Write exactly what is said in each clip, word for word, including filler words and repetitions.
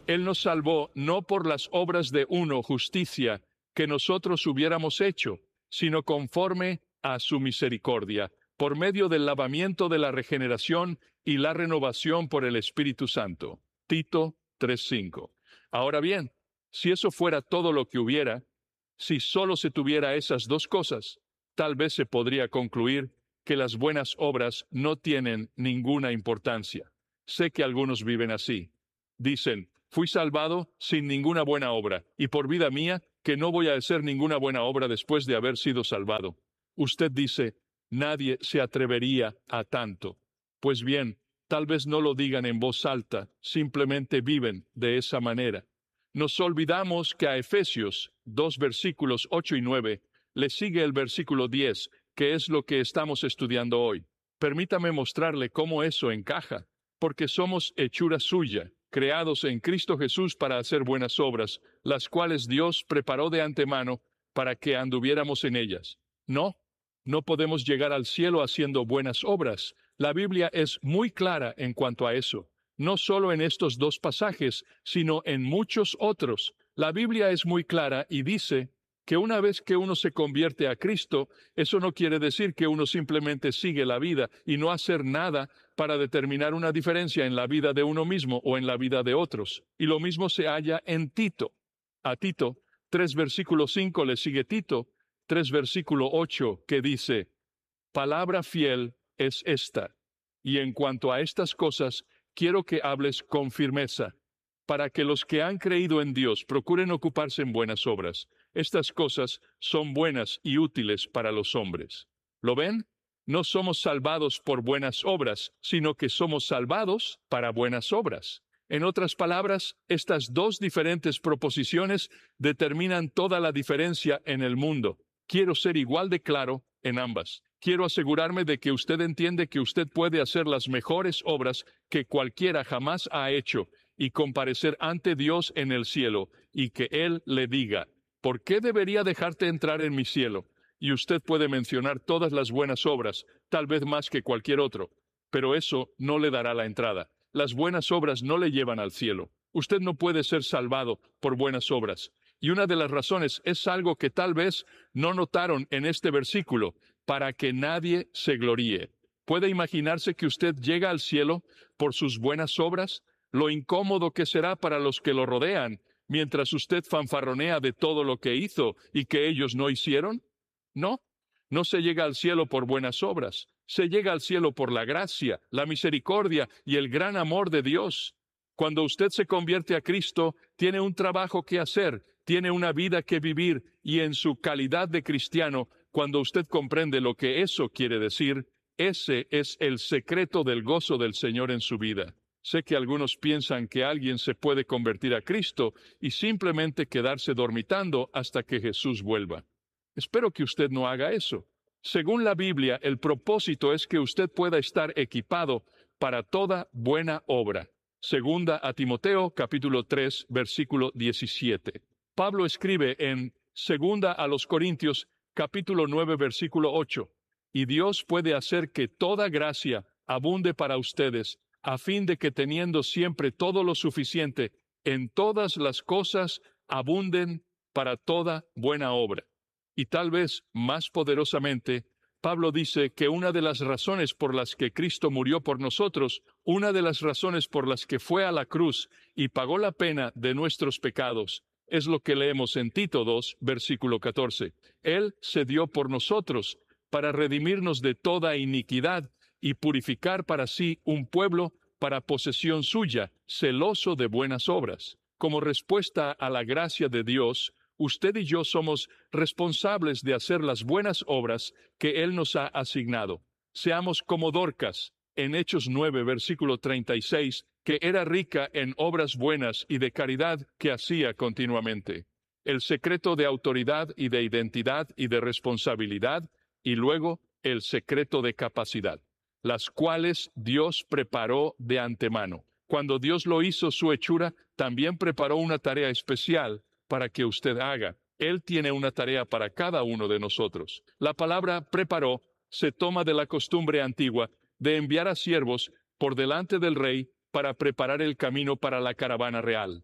Él nos salvó no por las obras de uno, justicia, que nosotros hubiéramos hecho, sino conforme a su misericordia, por medio del lavamiento de la regeneración y la renovación por el Espíritu Santo. Tito tres cinco. Ahora bien, si eso fuera todo lo que hubiera, si solo se tuviera esas dos cosas, tal vez se podría concluir que las buenas obras no tienen ninguna importancia. Sé que algunos viven así. Dicen, fui salvado sin ninguna buena obra, y por vida mía, que no voy a hacer ninguna buena obra después de haber sido salvado. Usted dice, nadie se atrevería a tanto. Pues bien, tal vez no lo digan en voz alta, simplemente viven de esa manera. Nos olvidamos que a Efesios dos versículos ocho y nueve le sigue el versículo diez, que es lo que estamos estudiando hoy. Permítame mostrarle cómo eso encaja, porque somos hechura suya, creados en Cristo Jesús para hacer buenas obras, las cuales Dios preparó de antemano para que anduviéramos en ellas. No, no podemos llegar al cielo haciendo buenas obras. La Biblia es muy clara en cuanto a eso. No solo en estos dos pasajes, sino en muchos otros. La Biblia es muy clara y dice que una vez que uno se convierte a Cristo, eso no quiere decir que uno simplemente sigue la vida y no hacer nada para determinar una diferencia en la vida de uno mismo o en la vida de otros. Y lo mismo se halla en Tito. A Tito, tres versículo cinco le sigue Tito, tres versículo ocho, que dice, palabra fiel es esta, y en cuanto a estas cosas, quiero que hables con firmeza, para que los que han creído en Dios procuren ocuparse en buenas obras. Estas cosas son buenas y útiles para los hombres. ¿Lo ven? No somos salvados por buenas obras, sino que somos salvados para buenas obras. En otras palabras, estas dos diferentes proposiciones determinan toda la diferencia en el mundo. Quiero ser igual de claro en ambas. Quiero asegurarme de que usted entiende que usted puede hacer las mejores obras que cualquiera jamás ha hecho y comparecer ante Dios en el cielo y que Él le diga, ¿por qué debería dejarte entrar en mi cielo? Y usted puede mencionar todas las buenas obras, tal vez más que cualquier otro, pero eso no le dará la entrada. Las buenas obras no le llevan al cielo. Usted no puede ser salvado por buenas obras. Y una de las razones es algo que tal vez no notaron en este versículo, para que nadie se gloríe. ¿Puede imaginarse que usted llega al cielo por sus buenas obras? Lo incómodo que será para los que lo rodean, mientras usted fanfarronea de todo lo que hizo y que ellos no hicieron. No, no se llega al cielo por buenas obras. Se llega al cielo por la gracia, la misericordia y el gran amor de Dios. Cuando usted se convierte a Cristo, tiene un trabajo que hacer, tiene una vida que vivir, y en su calidad de cristiano, cuando usted comprende lo que eso quiere decir, ese es el secreto del gozo del Señor en su vida. Sé que algunos piensan que alguien se puede convertir a Cristo y simplemente quedarse dormitando hasta que Jesús vuelva. Espero que usted no haga eso. Según la Biblia, el propósito es que usted pueda estar equipado para toda buena obra. Segunda a Timoteo, capítulo tres, versículo diecisiete. Pablo escribe en Segunda a los Corintios, capítulo nueve, versículo ocho. Y Dios puede hacer que toda gracia abunde para ustedes, a fin de que teniendo siempre todo lo suficiente, en todas las cosas abunden para toda buena obra. Y tal vez más poderosamente, Pablo dice que una de las razones por las que Cristo murió por nosotros, una de las razones por las que fue a la cruz y pagó la pena de nuestros pecados, es lo que leemos en Tito dos, versículo catorce. Él se dio por nosotros para redimirnos de toda iniquidad y purificar para sí un pueblo para posesión suya, celoso de buenas obras. Como respuesta a la gracia de Dios, usted y yo somos responsables de hacer las buenas obras que Él nos ha asignado. Seamos como Dorcas, en Hechos nueve, versículo treinta y seis, que era rica en obras buenas y de caridad que hacía continuamente. El secreto de autoridad y de identidad y de responsabilidad, y luego el secreto de capacidad, las cuales Dios preparó de antemano. Cuando Dios lo hizo su hechura, también preparó una tarea especial para que usted haga. Él tiene una tarea para cada uno de nosotros. La palabra preparó se toma de la costumbre antigua de enviar a siervos por delante del rey para preparar el camino para la caravana real.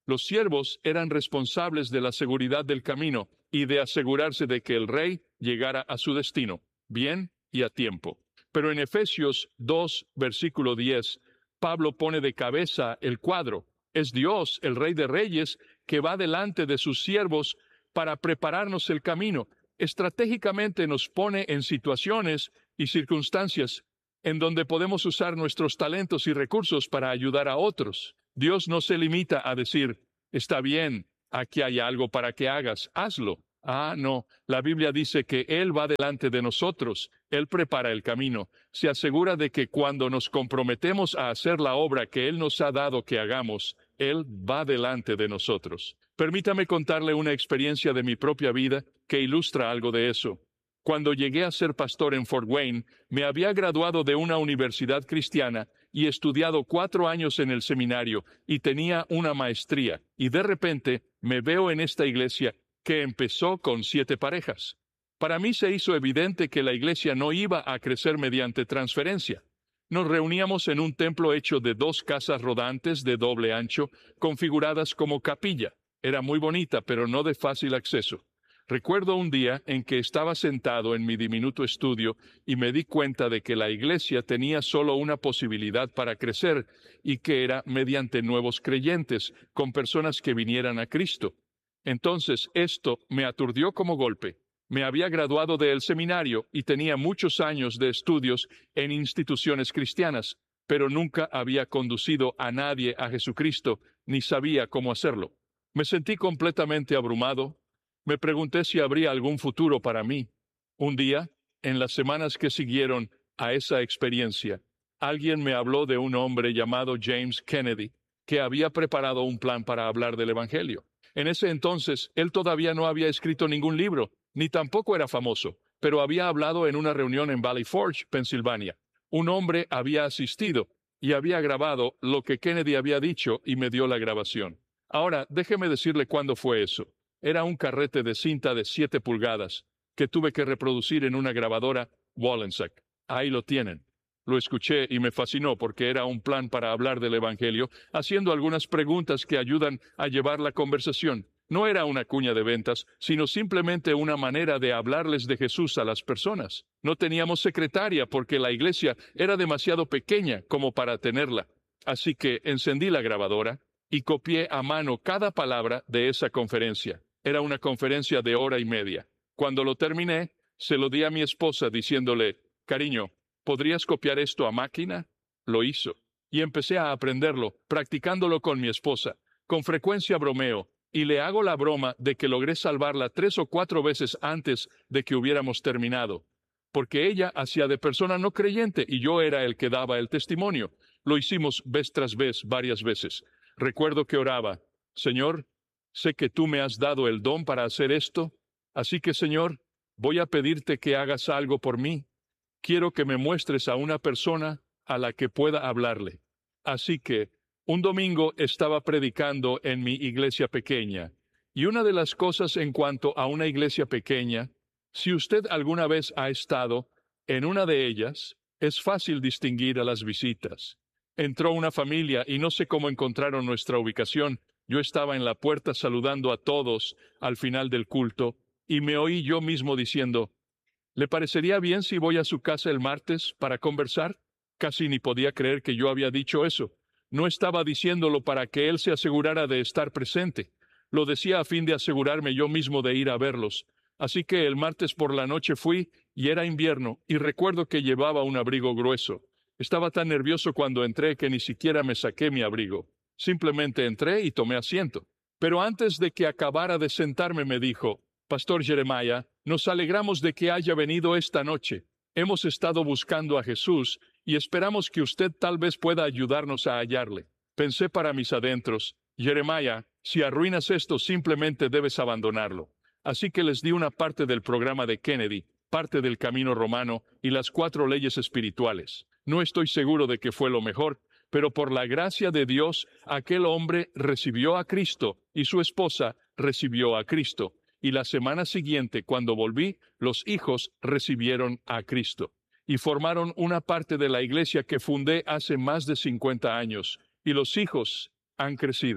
Los siervos eran responsables de la seguridad del camino y de asegurarse de que el rey llegara a su destino, bien y a tiempo. Pero en Efesios dos, versículo diez, Pablo pone de cabeza el cuadro. Es Dios, el Rey de Reyes, que va delante de sus siervos para prepararnos el camino. Estratégicamente nos pone en situaciones y circunstancias en donde podemos usar nuestros talentos y recursos para ayudar a otros. Dios no se limita a decir, está bien, aquí hay algo para que hagas, hazlo. Ah, no, la Biblia dice que Él va delante de nosotros, Él prepara el camino, se asegura de que cuando nos comprometemos a hacer la obra que Él nos ha dado que hagamos, Él va delante de nosotros. Permítame contarle una experiencia de mi propia vida que ilustra algo de eso. Cuando llegué a ser pastor en Fort Wayne, me había graduado de una universidad cristiana y estudiado cuatro años en el seminario y tenía una maestría. Y de repente me veo en esta iglesia que empezó con siete parejas. Para mí se hizo evidente que la iglesia no iba a crecer mediante transferencia. Nos reuníamos en un templo hecho de dos casas rodantes de doble ancho, configuradas como capilla. Era muy bonita, pero no de fácil acceso. Recuerdo un día en que estaba sentado en mi diminuto estudio y me di cuenta de que la iglesia tenía solo una posibilidad para crecer y que era mediante nuevos creyentes, con personas que vinieran a Cristo. Entonces esto me aturdió como golpe. Me había graduado del seminario y tenía muchos años de estudios en instituciones cristianas, pero nunca había conducido a nadie a Jesucristo, ni sabía cómo hacerlo. Me sentí completamente abrumado. Me pregunté si habría algún futuro para mí. Un día, en las semanas que siguieron a esa experiencia, alguien me habló de un hombre llamado James Kennedy, que había preparado un plan para hablar del Evangelio. En ese entonces, él todavía no había escrito ningún libro, ni tampoco era famoso, pero había hablado en una reunión en Valley Forge, Pensilvania. Un hombre había asistido y había grabado lo que Kennedy había dicho y me dio la grabación. Ahora, déjeme decirle cuándo fue eso. Era un carrete de cinta de siete pulgadas que tuve que reproducir en una grabadora Wallensack. Ahí lo tienen. Lo escuché y me fascinó porque era un plan para hablar del Evangelio, haciendo algunas preguntas que ayudan a llevar la conversación. No era una cuña de ventas, sino simplemente una manera de hablarles de Jesús a las personas. No teníamos secretaria porque la iglesia era demasiado pequeña como para tenerla. Así que encendí la grabadora y copié a mano cada palabra de esa conferencia. Era una conferencia de hora y media. Cuando lo terminé, se lo di a mi esposa diciéndole, cariño, ¿podrías copiar esto a máquina? Lo hizo. Y empecé a aprenderlo, practicándolo con mi esposa. Con frecuencia bromeo, y le hago la broma de que logré salvarla tres o cuatro veces antes de que hubiéramos terminado. Porque ella hacía de persona no creyente y yo era el que daba el testimonio. Lo hicimos vez tras vez, varias veces. Recuerdo que oraba, Señor, sé que tú me has dado el don para hacer esto, así que, Señor, voy a pedirte que hagas algo por mí. Quiero que me muestres a una persona a la que pueda hablarle. Así que, un domingo estaba predicando en mi iglesia pequeña, y una de las cosas en cuanto a una iglesia pequeña, si usted alguna vez ha estado en una de ellas, es fácil distinguir a las visitas. Entró una familia y no sé cómo encontraron nuestra ubicación. Yo estaba en la puerta saludando a todos al final del culto y me oí yo mismo diciendo, ¿le parecería bien si voy a su casa el martes para conversar? Casi ni podía creer que yo había dicho eso. No estaba diciéndolo para que él se asegurara de estar presente. Lo decía a fin de asegurarme yo mismo de ir a verlos. Así que el martes por la noche fui y era invierno y recuerdo que llevaba un abrigo grueso. Estaba tan nervioso cuando entré que ni siquiera me saqué mi abrigo. Simplemente entré y tomé asiento. Pero antes de que acabara de sentarme me dijo, Pastor Jeremiah, nos alegramos de que haya venido esta noche. Hemos estado buscando a Jesús y esperamos que usted tal vez pueda ayudarnos a hallarle. Pensé para mis adentros, Jeremiah, si arruinas esto simplemente debes abandonarlo. Así que les di una parte del programa de Kennedy, parte del camino romano y las cuatro leyes espirituales. No estoy seguro de que fue lo mejor, pero por la gracia de Dios, aquel hombre recibió a Cristo y su esposa recibió a Cristo. Y la semana siguiente, cuando volví, los hijos recibieron a Cristo. Y formaron una parte de la iglesia que fundé hace más de cincuenta años. Y los hijos han crecido.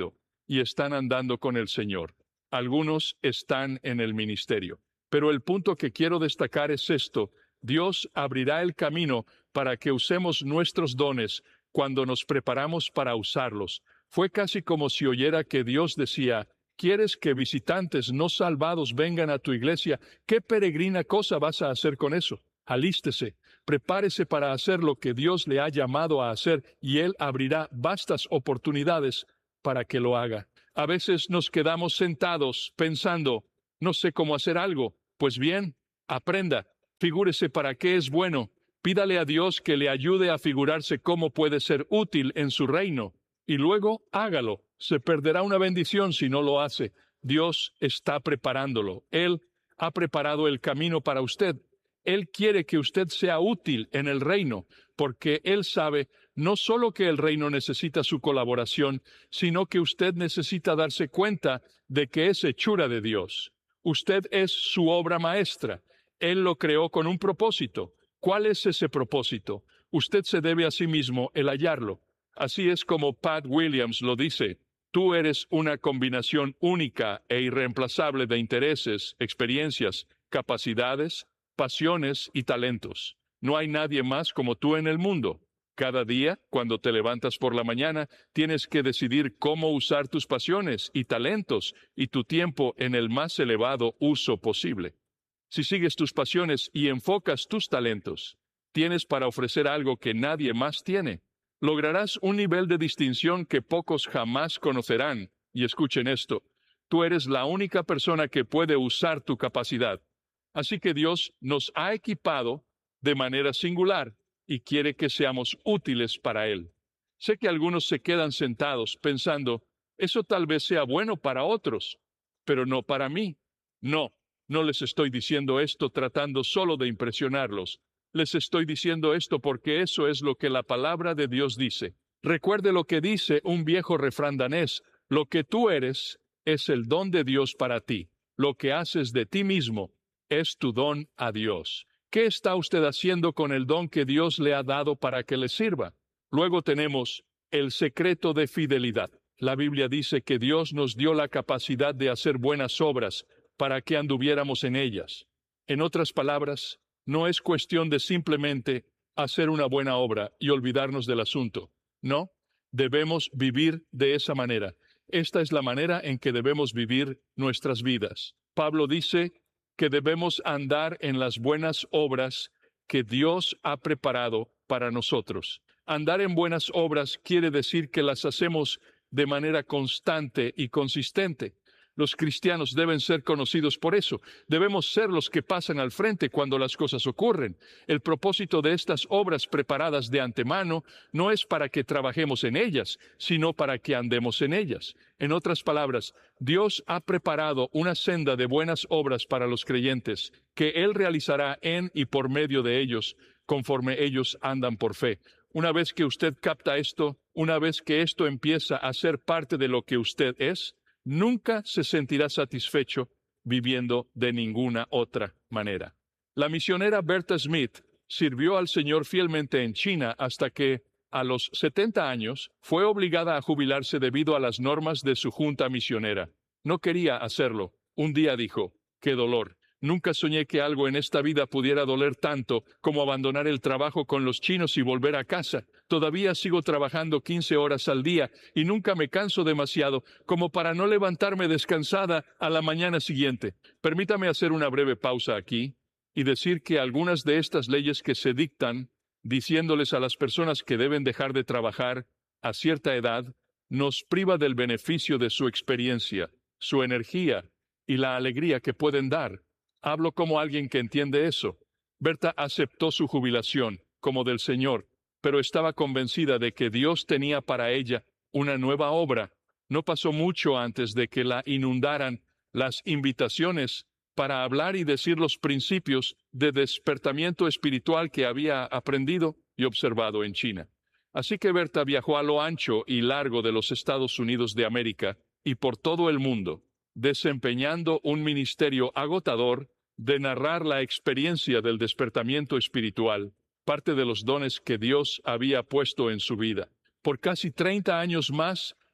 y están andando con el Señor. Algunos están en el ministerio. Pero el punto que quiero destacar es esto: Dios abrirá el camino para que usemos nuestros dones cuando nos preparamos para usarlos. Fue casi como si oyera que Dios decía: ¿quieres que visitantes no salvados vengan a tu iglesia? ¿Qué peregrina cosa vas a hacer con eso? Alístese, prepárese para hacer lo que Dios le ha llamado a hacer, y Él abrirá vastas oportunidades para que lo haga. A veces nos quedamos sentados pensando: no sé cómo hacer algo. Pues bien, aprenda, figúrese para qué es bueno, pídale a Dios que le ayude a figurarse cómo puede ser útil en su reino, y luego hágalo. Se perderá una bendición si no lo hace. Dios está preparándolo. Él ha preparado el camino para usted. Él quiere que usted sea útil en el reino, porque Él sabe no solo que el reino necesita su colaboración, sino que usted necesita darse cuenta de que es hechura de Dios. Usted es su obra maestra. Él lo creó con un propósito. ¿Cuál es ese propósito? Usted se debe a sí mismo el hallarlo. Así es como Pat Williams lo dice: tú eres una combinación única e irreemplazable de intereses, experiencias, capacidades, pasiones y talentos. No hay nadie más como tú en el mundo. Cada día, cuando te levantas por la mañana, tienes que decidir cómo usar tus pasiones y talentos y tu tiempo en el más elevado uso posible. Si sigues tus pasiones y enfocas tus talentos, tienes para ofrecer algo que nadie más tiene. Lograrás un nivel de distinción que pocos jamás conocerán. Y escuchen esto: tú eres la única persona que puede usar tu capacidad. Así que Dios nos ha equipado de manera singular y quiere que seamos útiles para Él. Sé que algunos se quedan sentados pensando: eso tal vez sea bueno para otros, pero no para mí. No, no les estoy diciendo esto tratando solo de impresionarlos. Les estoy diciendo esto porque eso es lo que la palabra de Dios dice. Recuerde lo que dice un viejo refrán danés: lo que tú eres es el don de Dios para ti. Lo que haces de ti mismo es tu don a Dios. ¿Qué está usted haciendo con el don que Dios le ha dado para que le sirva? Luego tenemos el secreto de fidelidad. La Biblia dice que Dios nos dio la capacidad de hacer buenas obras para que anduviéramos en ellas. En otras palabras, no es cuestión de simplemente hacer una buena obra y olvidarnos del asunto. No, debemos vivir de esa manera. Esta es la manera en que debemos vivir nuestras vidas. Pablo dice que debemos andar en las buenas obras que Dios ha preparado para nosotros. Andar en buenas obras quiere decir que las hacemos de manera constante y consistente. Los cristianos deben ser conocidos por eso. Debemos ser los que pasan al frente cuando las cosas ocurren. El propósito de estas obras preparadas de antemano no es para que trabajemos en ellas, sino para que andemos en ellas. En otras palabras, Dios ha preparado una senda de buenas obras para los creyentes, que Él realizará en y por medio de ellos, conforme ellos andan por fe. Una vez que usted capta esto, una vez que esto empieza a ser parte de lo que usted es, nunca se sentirá satisfecho viviendo de ninguna otra manera. La misionera Bertha Smith sirvió al Señor fielmente en China hasta que, a los setenta años, fue obligada a jubilarse debido a las normas de su junta misionera. No quería hacerlo. Un día dijo: ¡qué dolor! Nunca soñé que algo en esta vida pudiera doler tanto como abandonar el trabajo con los chinos y volver a casa. Todavía sigo trabajando quince horas al día y nunca me canso demasiado como para no levantarme descansada a la mañana siguiente. Permítame hacer una breve pausa aquí y decir que algunas de estas leyes que se dictan, diciéndoles a las personas que deben dejar de trabajar a cierta edad, nos priva del beneficio de su experiencia, su energía y la alegría que pueden dar. Hablo como alguien que entiende eso. Berta aceptó su jubilación como del Señor, pero estaba convencida de que Dios tenía para ella una nueva obra. No pasó mucho antes de que la inundaran las invitaciones para hablar y decir los principios de despertamiento espiritual que había aprendido y observado en China. Así que Berta viajó a lo ancho y largo de los Estados Unidos de América y por todo el mundo, desempeñando un ministerio agotador de narrar la experiencia del despertamiento espiritual, parte de los dones que Dios había puesto en su vida. Por casi treinta años más,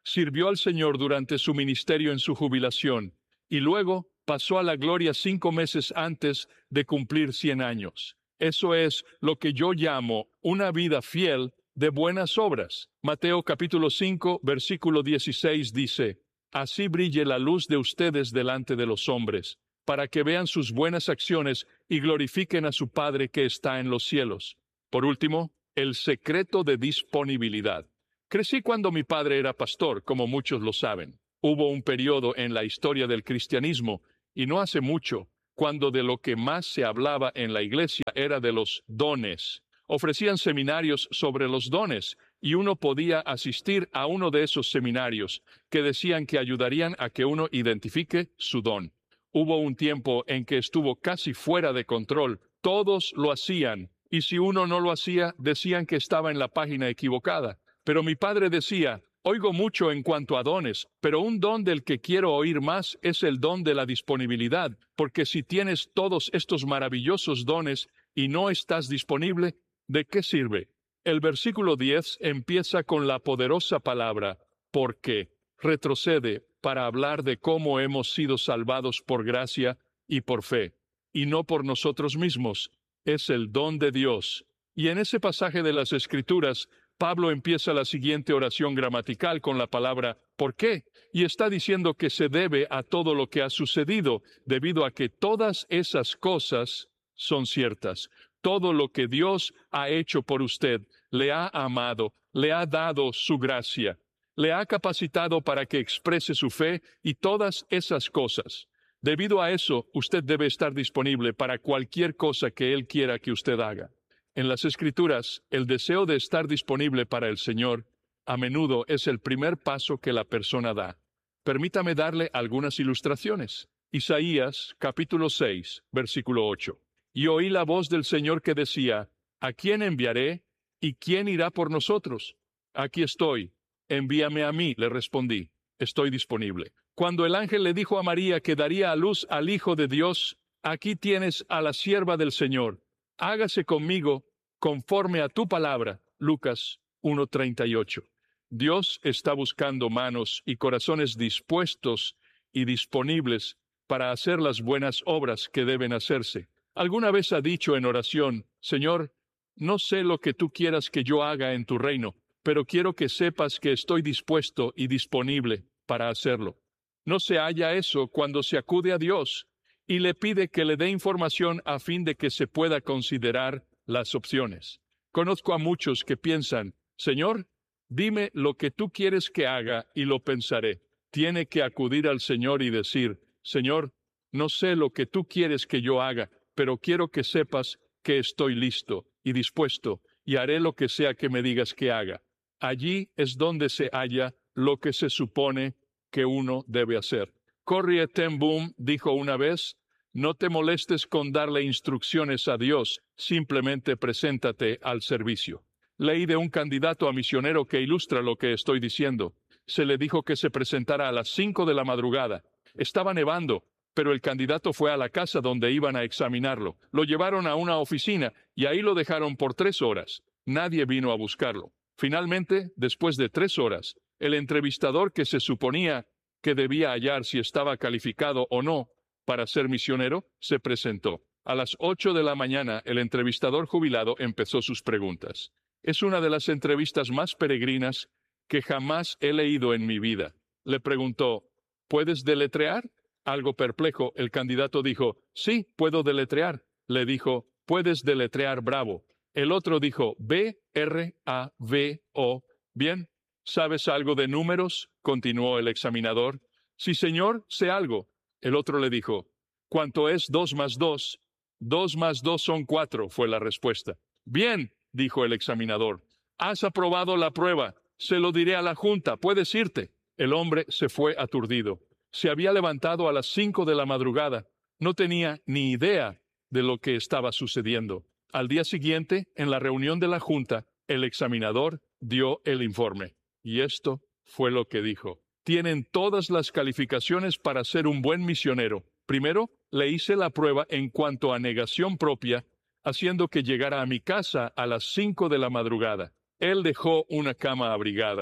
sirvió al Señor durante su ministerio en su jubilación, y luego pasó a la gloria cinco meses antes de cumplir cien años. Eso es lo que yo llamo una vida fiel de buenas obras. Mateo capítulo cinco, versículo dieciséis dice, «Así brille la luz de ustedes delante de los hombres, para que vean sus buenas acciones y glorifiquen a su Padre que está en los cielos». Por último, el secreto de disponibilidad. Crecí cuando mi padre era pastor, como muchos lo saben. Hubo un periodo en la historia del cristianismo, y no hace mucho, cuando de lo que más se hablaba en la iglesia era de los dones. Ofrecían seminarios sobre los dones, y uno podía asistir a uno de esos seminarios que decían que ayudarían a que uno identifique su don. Hubo un tiempo en que estuvo casi fuera de control. Todos lo hacían, y si uno no lo hacía, decían que estaba en la página equivocada. Pero mi padre decía, oigo mucho en cuanto a dones, pero un don del que quiero oír más es el don de la disponibilidad, porque si tienes todos estos maravillosos dones y no estás disponible, ¿de qué sirve? El versículo diez empieza con la poderosa palabra, porque retrocede para hablar de cómo hemos sido salvados por gracia y por fe, y no por nosotros mismos. Es el don de Dios. Y en ese pasaje de las Escrituras, Pablo empieza la siguiente oración gramatical con la palabra ¿por qué? Y está diciendo que se debe a todo lo que ha sucedido, debido a que todas esas cosas son ciertas. Todo lo que Dios ha hecho por usted, le ha amado, le ha dado su gracia, le ha capacitado para que exprese su fe y todas esas cosas. Debido a eso, usted debe estar disponible para cualquier cosa que Él quiera que usted haga. En las Escrituras, el deseo de estar disponible para el Señor a menudo es el primer paso que la persona da. Permítame darle algunas ilustraciones. Isaías, capítulo seis, versículo ocho. Y oí la voz del Señor que decía, ¿a quién enviaré? ¿Y quién irá por nosotros? Aquí estoy, envíame a mí, le respondí. Estoy disponible. Cuando el ángel le dijo a María que daría a luz al Hijo de Dios, aquí tienes a la sierva del Señor. Hágase conmigo conforme a tu palabra. Lucas uno treinta y ocho. Dios está buscando manos y corazones dispuestos y disponibles para hacer las buenas obras que deben hacerse. ¿Alguna vez ha dicho en oración, Señor, no sé lo que tú quieras que yo haga en tu reino, pero quiero que sepas que estoy dispuesto y disponible para hacerlo? No se halla eso cuando se acude a Dios y le pide que le dé información a fin de que se pueda considerar las opciones. Conozco a muchos que piensan, Señor, dime lo que tú quieres que haga y lo pensaré. Tiene que acudir al Señor y decir, Señor, no sé lo que tú quieres que yo haga, pero quiero que sepas que estoy listo y dispuesto y haré lo que sea que me digas que haga. Allí es donde se halla lo que se supone que uno debe hacer. Corrie ten Boom dijo una vez, no te molestes con darle instrucciones a Dios, simplemente preséntate al servicio. Leí de un candidato a misionero que ilustra lo que estoy diciendo. Se le dijo que se presentara a las cinco de la madrugada. Estaba nevando, pero el candidato fue a la casa donde iban a examinarlo. Lo llevaron a una oficina y ahí lo dejaron por tres horas. Nadie vino a buscarlo. Finalmente, después de tres horas, el entrevistador que se suponía que debía hallar si estaba calificado o no para ser misionero, se presentó. A las ocho de la mañana, el entrevistador jubilado empezó sus preguntas. Es una de las entrevistas más peregrinas que jamás he leído en mi vida. Le preguntó, ¿puedes deletrear? Algo perplejo, el candidato dijo, sí, puedo deletrear. Le dijo, ¿puedes deletrear Bravo? El otro dijo, B R A V O. Bien, ¿sabes algo de números? Continuó el examinador. Sí, señor, sé algo. El otro le dijo, ¿cuánto es dos más dos? Dos más dos son cuatro, fue la respuesta. Bien, dijo el examinador, has aprobado la prueba. Se lo diré a la junta, puedes irte. El hombre se fue aturdido. Se había levantado a las cinco de la madrugada. No tenía ni idea de lo que estaba sucediendo. Al día siguiente, en la reunión de la junta, el examinador dio el informe. Y esto fue lo que dijo. Tienen todas las calificaciones para ser un buen misionero. Primero, le hice la prueba en cuanto a negación propia, haciendo que llegara a mi casa a las cinco de la madrugada. Él dejó una cama abrigada.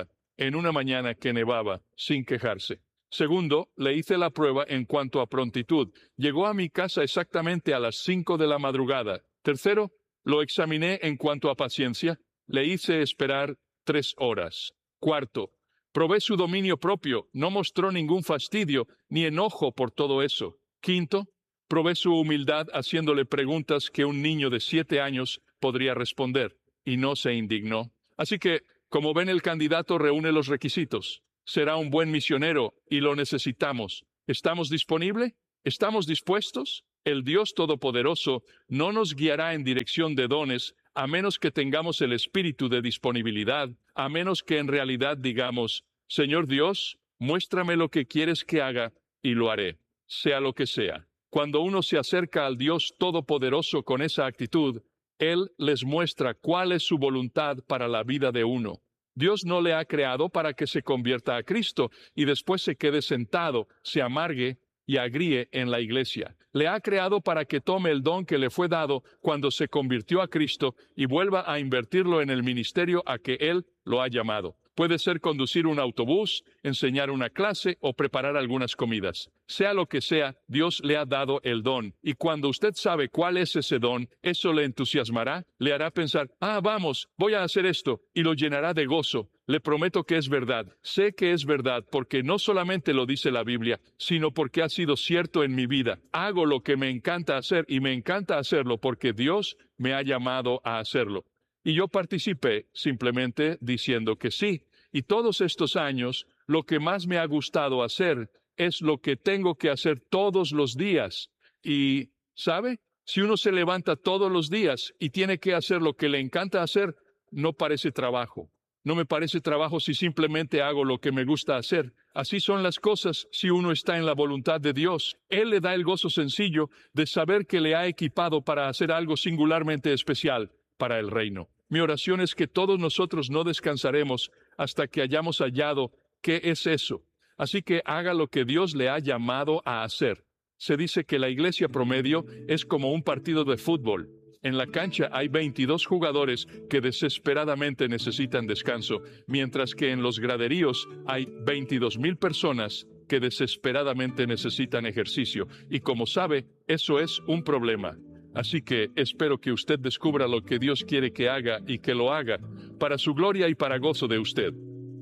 en una mañana que nevaba, sin quejarse. Segundo, le hice la prueba en cuanto a prontitud. Llegó a mi casa exactamente a las cinco de la madrugada. Tercero, lo examiné en cuanto a paciencia. Le hice esperar tres horas. Cuarto, probé su dominio propio. No mostró ningún fastidio ni enojo por todo eso. Quinto, probé su humildad haciéndole preguntas que un niño de siete años podría responder, y no se indignó. Así que, como ven, el candidato reúne los requisitos. Será un buen misionero y lo necesitamos. ¿Estamos disponibles? ¿Estamos dispuestos? El Dios Todopoderoso no nos guiará en dirección de dones a menos que tengamos el espíritu de disponibilidad, a menos que en realidad digamos, Señor Dios, muéstrame lo que quieres que haga y lo haré, sea lo que sea. Cuando uno se acerca al Dios Todopoderoso con esa actitud, Él les muestra cuál es su voluntad para la vida de uno. Dios no le ha creado para que se convierta a Cristo y después se quede sentado, se amargue y agríe en la iglesia. Le ha creado para que tome el don que le fue dado cuando se convirtió a Cristo y vuelva a invertirlo en el ministerio a que Él lo ha llamado. Puede ser conducir un autobús, enseñar una clase o preparar algunas comidas. Sea lo que sea, Dios le ha dado el don. Y cuando usted sabe cuál es ese don, eso le entusiasmará, le hará pensar, ah, vamos, voy a hacer esto, y lo llenará de gozo. Le prometo que es verdad. Sé que es verdad porque no solamente lo dice la Biblia, sino porque ha sido cierto en mi vida. Hago lo que me encanta hacer y me encanta hacerlo porque Dios me ha llamado a hacerlo. Y yo participé simplemente diciendo que sí. Y todos estos años, lo que más me ha gustado hacer es lo que tengo que hacer todos los días. Y, ¿sabe? Si uno se levanta todos los días y tiene que hacer lo que le encanta hacer, no parece trabajo. No me parece trabajo si simplemente hago lo que me gusta hacer. Así son las cosas si uno está en la voluntad de Dios. Él le da el gozo sencillo de saber que le ha equipado para hacer algo singularmente especial para el reino. Mi oración es que todos nosotros no descansaremos hasta que hayamos hallado qué es eso. Así que haga lo que Dios le ha llamado a hacer. Se dice que la iglesia promedio es como un partido de fútbol. En la cancha hay veintidós jugadores que desesperadamente necesitan descanso, mientras que en los graderíos hay veintidós mil personas que desesperadamente necesitan ejercicio. Y como sabe, eso es un problema. Así que espero que usted descubra lo que Dios quiere que haga y que lo haga para su gloria y para gozo de usted.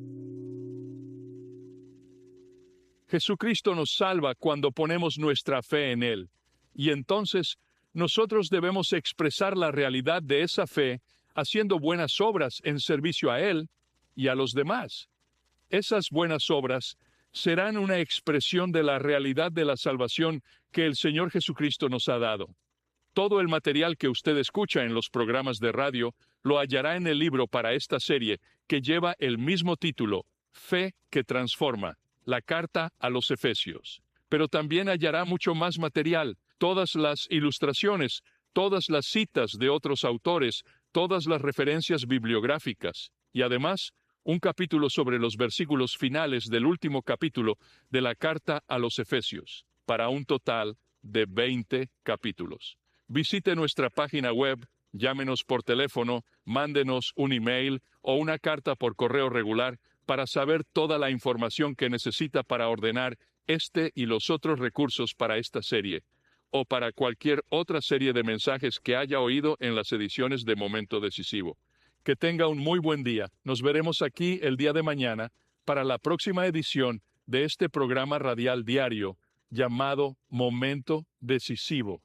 Jesucristo nos salva cuando ponemos nuestra fe en Él. Y entonces, nosotros debemos expresar la realidad de esa fe haciendo buenas obras en servicio a Él y a los demás. Esas buenas obras serán una expresión de la realidad de la salvación que el Señor Jesucristo nos ha dado. Todo el material que usted escucha en los programas de radio lo hallará en el libro para esta serie que lleva el mismo título, Fe que Transforma, la carta a los Efesios. Pero también hallará mucho más material, todas las ilustraciones, todas las citas de otros autores, todas las referencias bibliográficas, y además un capítulo sobre los versículos finales del último capítulo de la carta a los Efesios, para un total de veinte capítulos. Visite nuestra página web, llámenos por teléfono, mándenos un email o una carta por correo regular para saber toda la información que necesita para ordenar este y los otros recursos para esta serie, o para cualquier otra serie de mensajes que haya oído en las ediciones de Momento Decisivo. Que tenga un muy buen día. Nos veremos aquí el día de mañana para la próxima edición de este programa radial diario llamado Momento Decisivo.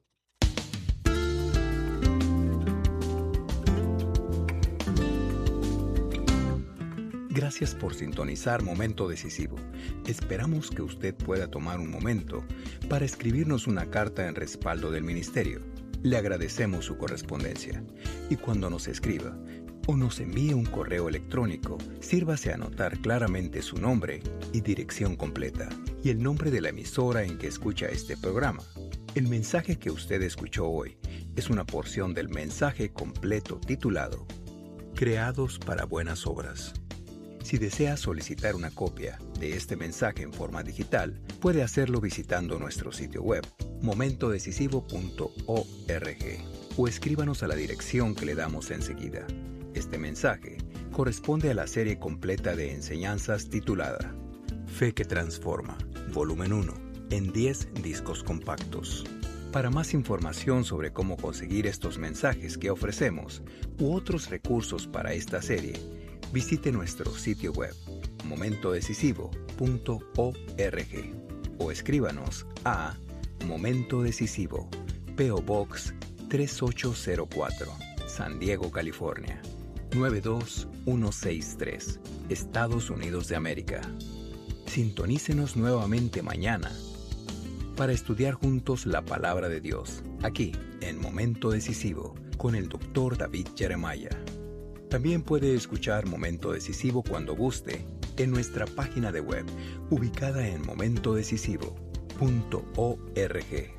Gracias por sintonizar Momento Decisivo. Esperamos que usted pueda tomar un momento para escribirnos una carta en respaldo del ministerio. Le agradecemos su correspondencia. Y cuando nos escriba o nos envíe un correo electrónico, sírvase a anotar claramente su nombre y dirección completa y el nombre de la emisora en que escucha este programa. El mensaje que usted escuchó hoy es una porción del mensaje completo titulado Creados para Buenas Obras. Si desea solicitar una copia de este mensaje en forma digital, puede hacerlo visitando nuestro sitio web, momento decisivo punto org, o escríbanos a la dirección que le damos enseguida. Este mensaje corresponde a la serie completa de enseñanzas titulada Fe que Transforma, volumen uno, en diez discos compactos. Para más información sobre cómo conseguir estos mensajes que ofrecemos u otros recursos para esta serie, visite nuestro sitio web momento decisivo punto org o escríbanos a Momento Decisivo, P O Box tres ocho cero cuatro, San Diego, California nueve dos uno seis tres, Estados Unidos de América. Sintonícenos nuevamente mañana para estudiar juntos la palabra de Dios, aquí en Momento Decisivo, con el doctor David Jeremiah. También puede escuchar Momento Decisivo cuando guste en nuestra página de web, ubicada en momento decisivo punto org.